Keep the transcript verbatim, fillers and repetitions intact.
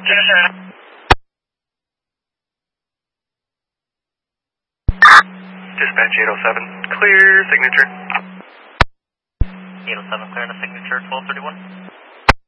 Dispatch eight oh seven, clear signature. eight oh seven, clear on the signature, twelve thirty-one.